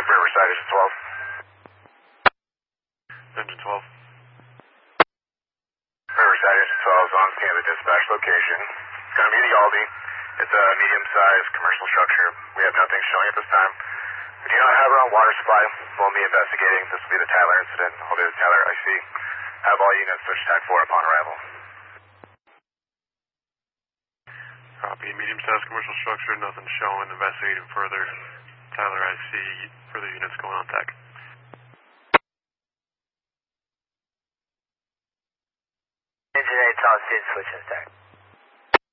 Riverside, Engine 12. Engine 12. Riverside, Engine 12 is on scene at the dispatch location. It's going to be the Aldi. It's a medium-sized commercial structure. We have nothing showing at this time. We do not have our own water supply. We'll be investigating. This will be the Tyler incident. I'll be the Tyler IC. Have all units switch TAC 4 upon arrival. Copy. Medium-sized commercial structure, nothing showing. Investigating further. Tyler IC. Further units going on TAC. Engine 8's on scene, switching TAC.